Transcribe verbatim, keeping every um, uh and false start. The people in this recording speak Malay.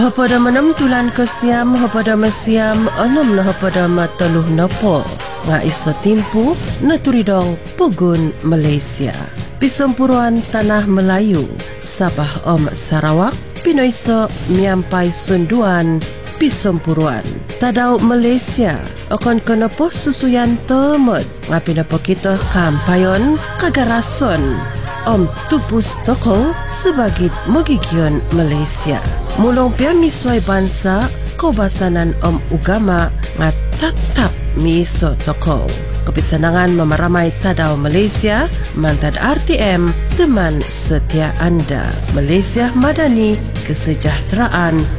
Hapada menam tulan ke siam, hapada mesiam, enam na hapada mateluh nopo. Nga iso timpu, naturidong Pugun Malaysia. Pisompuruan Tanah Melayu, Sabah Om Sarawak, Pinoiso Miampai Sunduan, Pisompuruan. Tadau Malaysia, akan kenapa susuyan temut, ngapinapa kita kampayon kagarason. Om Tupus Toko sebagai Mogigion Malaysia. Mulong pia misway bansa kaubasanan Om Ugama nga tatap miso toko. Kepisanangan memaramai tadau Malaysia, mantad R T M, teman setia anda. Malaysia Madani, kesejahteraan